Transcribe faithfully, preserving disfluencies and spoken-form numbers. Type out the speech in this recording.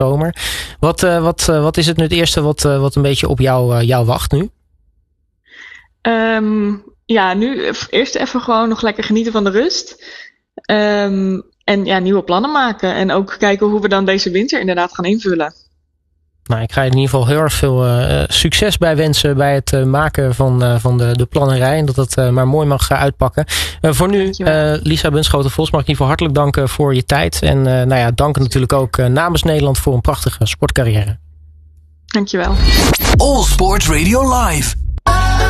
zomer. Wat, uh, wat, uh, wat is het nu het eerste wat, uh, wat een beetje op jou, uh, jou wacht nu? Um, ja, nu eerst even gewoon nog lekker genieten van de rust. Um, en ja, nieuwe plannen maken. En ook kijken hoe we dan deze winter inderdaad gaan invullen. Nou, ik ga je in ieder geval heel erg veel uh, succes bij wensen bij het uh, maken van, uh, van de, de plannerij. En dat het uh, maar mooi mag uh, uitpakken. Uh, voor nu, uh, Lisa Bunschoten-Vos, mag ik in ieder geval hartelijk danken voor je tijd. En uh, nou ja, danken natuurlijk ook uh, namens Nederland voor een prachtige sportcarrière. Dankjewel. All Sports Radio Live.